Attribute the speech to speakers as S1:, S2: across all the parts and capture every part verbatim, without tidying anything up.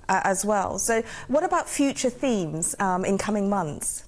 S1: uh, as well. So what about future themes um, in coming months?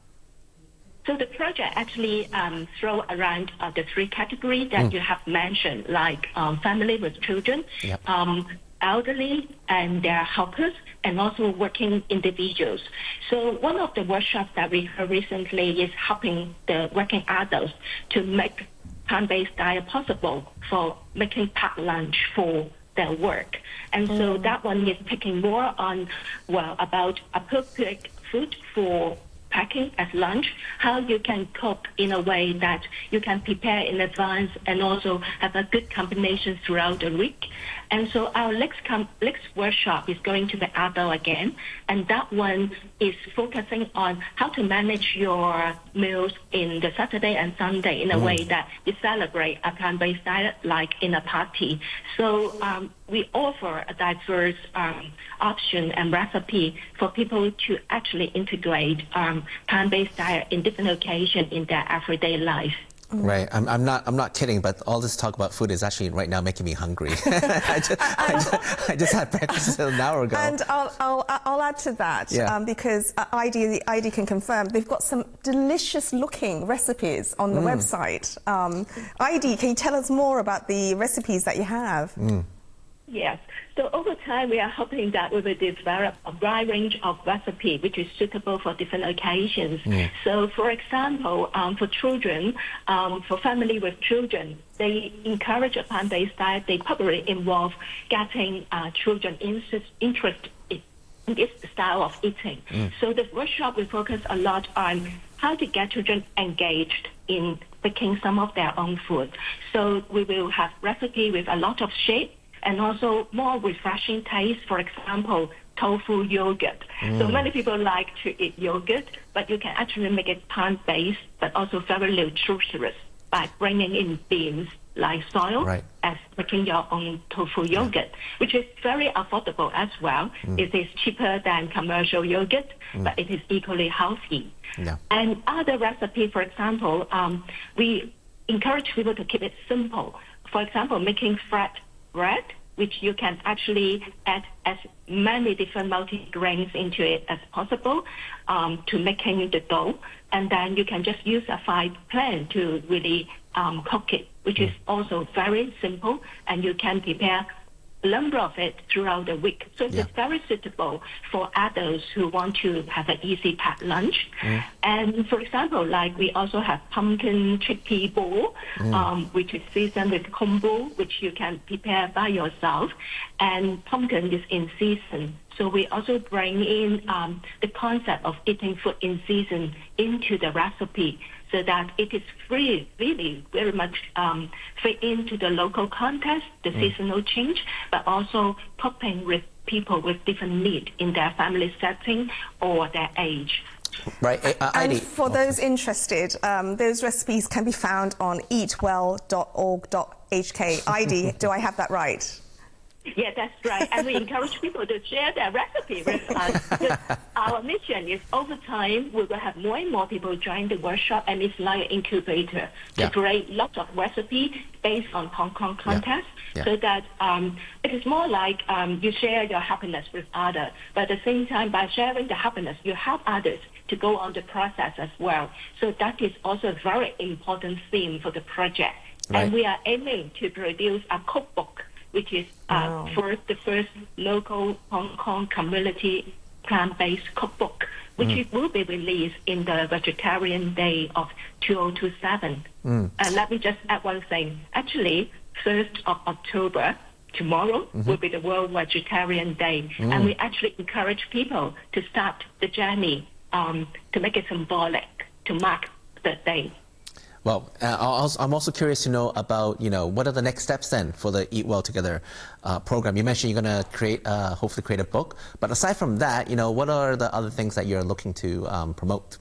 S2: So the project actually um, throw around uh, the three categories that mm. you have mentioned, like um, family with children,
S3: yep.
S2: um, elderly and their helpers, and also working individuals. So one of the workshops that we heard recently is helping the working adults to make plant-based diet possible for making packed lunch for their work. And mm. so that one is picking more on, well, about appropriate food for packing as lunch, how you can cook in a way that you can prepare in advance and also have a good combination throughout the week. And so our next, next workshop is going to be adult again, and that one is focusing on how to manage your meals in the Saturday and Sunday in a mm. way that you celebrate a plant-based diet like in a party. So um, we offer a diverse um, option and recipe for people to actually integrate um, plant-based diet in different occasions in their everyday life.
S3: Right, I'm, I'm not. I'm not kidding. But all this talk about food is actually right now making me hungry. I, just, I, just, I just had breakfast an hour ago.
S1: And I'll, I'll, I'll add to that
S3: yeah.
S1: um, because I D, the I D can confirm they've got some delicious-looking recipes on the mm. website. Um, I D, can you tell us more about the recipes that you have?
S3: Mm.
S2: Yes. So over time, we are hoping that we will develop a wide range of recipes which is suitable for different occasions.
S3: Mm.
S2: So, for example, um, for children, um, for family with children, they encourage a plant-based diet. They probably involve getting uh, children interest, interest in this style of eating.
S3: Mm.
S2: So the workshop will focus a lot on how to get children engaged in making some of their own food. So we will have recipe with a lot of shape, and also more refreshing taste, for example, tofu yogurt. Mm. So many people like to eat yogurt, but you can actually make it plant-based, but also very nutritious by bringing in beans like soil
S3: right.
S2: as making your own tofu yogurt, yeah. which is very affordable as well. Mm. It is cheaper than commercial yogurt, mm. but it is equally healthy.
S3: Yeah.
S2: And other recipe, for example, um, we encourage people to keep it simple. For example, making flat bread, which you can actually add as many different multi-grains into it as possible um, to making the dough. And then you can just use a fried pan to really um, cook it, which mm. is also very simple, and you can prepare a number of it throughout the week. So
S3: yeah.
S2: it's very suitable for adults who want to have an easy packed lunch.
S3: Mm.
S2: And for example, like we also have pumpkin chickpea bowl, mm. um, which is seasoned with kombu, which you can prepare by yourself. And pumpkin is in season. So we also bring in um, the concept of eating food in season into the recipe, so that it is free, really very much um, fit into the local context, the mm. seasonal change, but also coping with people with different needs in their family setting or their age.
S3: Right. Uh,
S1: and for those interested, um, those recipes can be found on eat well dot org dot H K. I D, do I have that right?
S2: Yeah, that's right. And we encourage people to share their recipe with us. Because our mission is over time, we will have more and more people join the workshop, and it's like an incubator to
S3: yeah.
S2: create lots of recipes based on Hong Kong context,
S3: yeah. Yeah.
S2: so that um, it is more like um, you share your happiness with others. But at the same time, by sharing the happiness, you help others to go on the process as well. So that is also a very important theme for the project.
S3: Right.
S2: And we are aiming to produce a cookbook, which is uh,
S1: wow.
S2: first the first local Hong Kong community plant-based cookbook, which mm. will be released in the Vegetarian Day of two thousand twenty-seven.
S3: Mm.
S2: And let me just add one thing. Actually, first of October, tomorrow, mm-hmm. will be the World Vegetarian Day. Mm. And we actually encourage people to start the journey um, to make it symbolic, to mark the day.
S3: Well, uh, I'm also curious to know about, you know, what are the next steps then for the Eat Well Together uh, program? You mentioned you're going to create, uh, hopefully create a book. But aside from that, you know, what are the other things that you're looking to um, promote?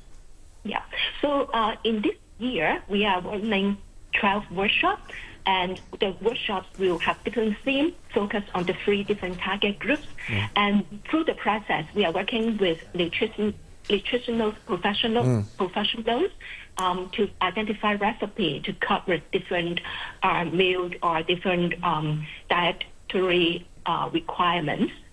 S2: Yeah. So uh, in this year, we are running twelve workshops. And the workshops will have different themes focused on the three different target groups. Mm. And through the process, we are working with nutrition nutritional professional, mm. professionals um, to identify recipe to cover different uh, meals or different um, dietary uh, requirements.